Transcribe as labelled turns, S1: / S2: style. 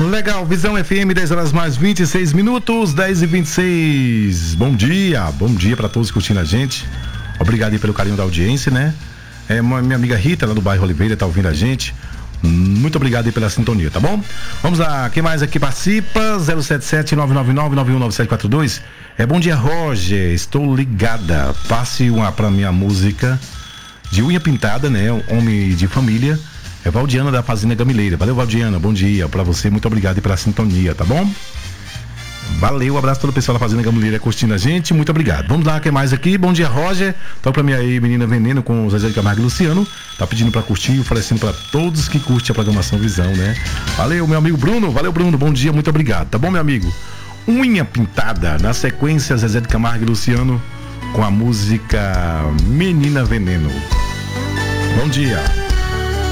S1: Legal, Visão FM, 10 horas mais 26 minutos, 10h26. Bom dia para todos curtindo a gente. Obrigado aí pelo carinho da audiência, né? Minha amiga Rita, lá do bairro Oliveira, tá ouvindo a gente. Muito obrigado aí pela sintonia, tá bom? Vamos lá, quem mais aqui participa? 077-999-919742. Bom dia, Roger, estou ligada. Passe uma pra minha música de unha pintada, né? Homem de família. Valdiana da Fazenda Gamileira. Valeu, Valdiana, bom dia pra você, muito obrigado aí pela sintonia, tá bom? Valeu, abraço a todo o pessoal da Fazenda Gamileira curtindo a gente, muito obrigado. Vamos lá, quem mais aqui? Bom dia, Roger. Toca pra mim aí, Menina Veneno, com o Zezé de Camargo e Luciano. Tá pedindo pra curtir, oferecendo pra todos que curtem a programação Visão, né? Valeu, meu amigo Bruno, bom dia, muito obrigado, tá bom, meu amigo? Unha Pintada, na sequência, Zezé de Camargo e Luciano, com a música Menina Veneno. Bom dia.